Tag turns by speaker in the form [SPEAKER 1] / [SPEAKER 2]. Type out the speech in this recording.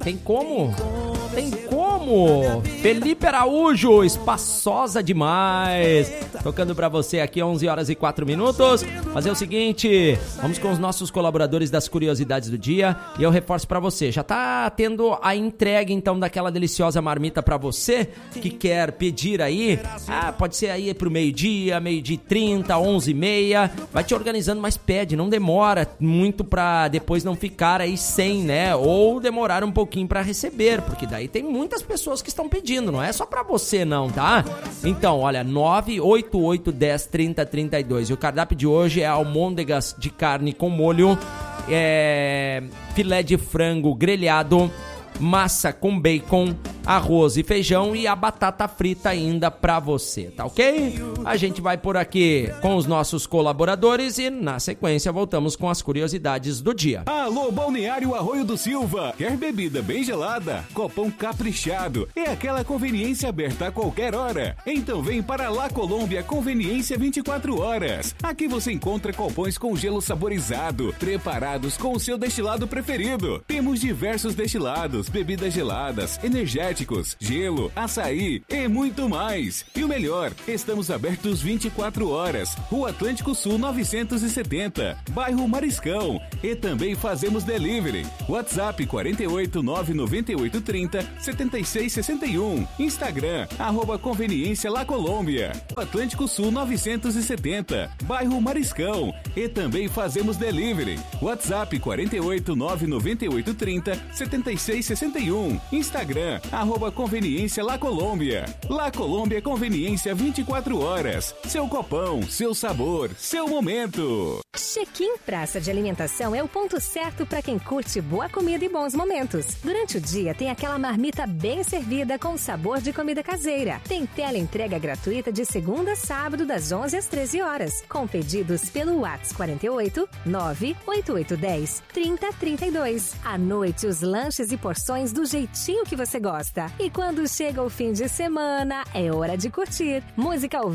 [SPEAKER 1] Tem como? Tem como? Felipe Araújo, espaçosa demais. Tocando pra você aqui 11 horas e 4 minutos. Fazer o seguinte, vamos com os nossos colaboradores das curiosidades do dia. E eu reforço pra você, já tá tendo a entrega então daquela deliciosa marmita pra você que quer pedir aí. Pode ser aí pro meio-dia, meio-dia e 30, 11h30. Vai te organizando, mas pede, não demora muito pra depois não ficar aí sem, né? Ou demorar um pouquinho pra receber, porque daí tem muitas pessoas que estão pedindo, não é só pra você não, tá? Então, olha, 988103032. E o cardápio de hoje é almôndegas de carne com molho, filé de frango grelhado, massa com bacon, arroz e feijão e a batata frita ainda pra você, tá ok? A gente vai por aqui com os nossos colaboradores e na sequência voltamos com as curiosidades do dia.
[SPEAKER 2] Alô, Balneário Arroio do Silva, quer bebida bem gelada? Copão caprichado, é aquela conveniência aberta a qualquer hora. Então vem para La Colômbia Conveniência 24 horas. Aqui você encontra copões com gelo saborizado, preparados com o seu destilado preferido. Temos diversos destilados, bebidas geladas, energéticos, gelo, açaí e muito mais. E o melhor, estamos abertos 24 horas. Rua Atlântico Sul 970, bairro Mariscão. E também fazemos delivery. WhatsApp 48998307661. Instagram, @conveniência La Colômbia. Atlântico Sul 970, bairro Mariscão. E também fazemos delivery. WhatsApp 48998307661. Instagram, @conveniência La Colômbia. La Colômbia Conveniência 24 horas. Seu copão, seu sabor, seu momento.
[SPEAKER 3] Check-in Praça de Alimentação é o ponto certo para quem curte boa comida e bons momentos. Durante o dia tem aquela marmita bem servida com sabor de comida caseira. Tem teleentrega gratuita de segunda a sábado das 11 às 13 horas. Com pedidos pelo WhatsApp 48 98810 3032. À noite os lanches e porções do jeitinho que você gosta. E quando chega o fim de semana, é hora de curtir música ao